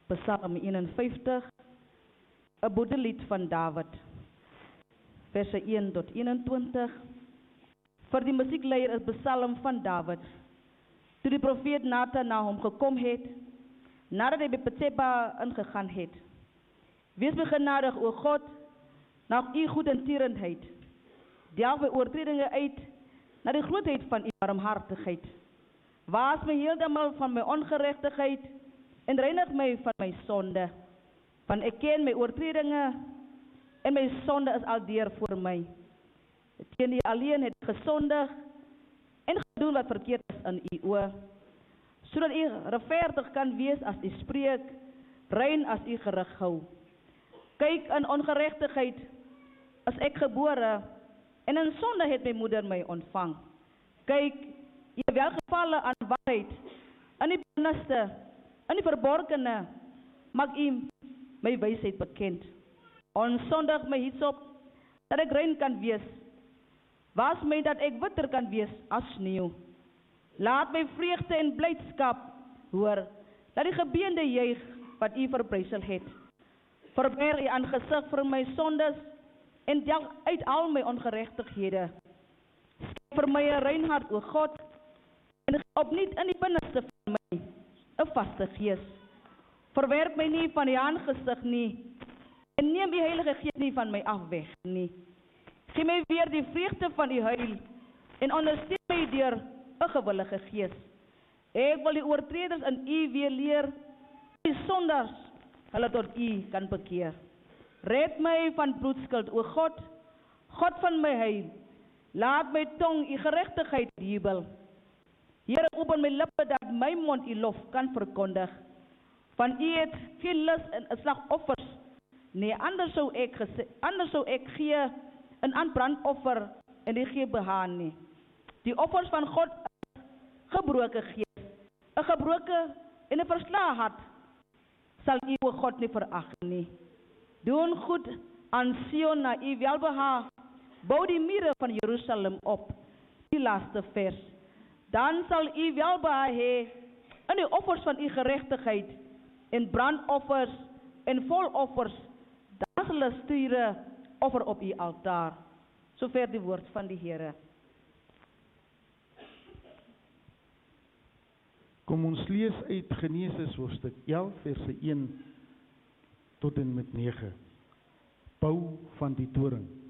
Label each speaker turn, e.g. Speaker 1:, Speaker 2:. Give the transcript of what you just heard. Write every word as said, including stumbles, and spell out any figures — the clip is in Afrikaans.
Speaker 1: Psalm eenenvyftig, 'n boedelied van Dawid, verse een tot eenentwintig. Vir die musiekleier is Psalm van Dawid. Toe die profeet Nathan na hom gekom het, nadat hy by Batseba ingegaan het. Wees my genadig, o God, na u goedertierenheid. Delg my oortredinge uit, na die grootheid van u barmhartigheid. Waas my heeltemal van my ongerechtigheid, en reinig my van my sonde. Want ek ken my oortredinge, en my sonde is aldeer voor my. Teen u alleen het ek gesondig, en gedoen wat verkeerd is in u oë, sodat u regverdig kan wees as u spreek, rein as u gerig hou. Kyk, in ongerechtigheid is ek gebore, en in sonde het my moeder my ontvang. Kyk, u welgevalle aan waarheid, in die binneste, in die verborgene, maak u my wysheid bekend. Onsondig my hitsop, dat ek rein kan wees. Was my dat ek witter kan wees as sneeuw. Laat my vreugde en blydskap hoor, dat die gebeende juig wat u verbrysel het. Verberg u aangesig vir my sondes, en delg uit al my ongerechtighede. Skep vir my 'n rein hart, o God, en gee opnuut in die binneste van my 'n vaste gees. Verwerp my nie van die aangesig nie, en neem die heilige gees nie van my af weg nie. Gee my weer die vreugde van u heil, en ondersteun my deur 'n gewillige gees. Ek wil die oortreders in u weer leer, die sondaars hulle tot u kan bekeer. Red my van bloedskuld, o God, God van my heil. Laat my tong u geregtigheid jubel. Here, open my lippe dat my mond u lof kan verkondig. Van u het geen lus in slagoffers. Nee, anders sou ek gesê, anders sou ek gee 'n aanbrandoffer en die gee behaan nie. Die offers van God is gebroke gees, 'n gebroke en 'n verslae hart sal u, o God, nie verag nie. Doen goed aan Sion na u welbehaag. Bou die mure van Jerusalem op. Die laaste vers. Dan sal u welbehaag hê in die offers van u geregtigheid, en brandoffers en voloffers. Dan sal hulle sture offer op u altaar. Sover die woord van die Here.
Speaker 2: Kom ons lees uit Genesis hoofstuk elf, verse een tot en met nege. Bou van die toring.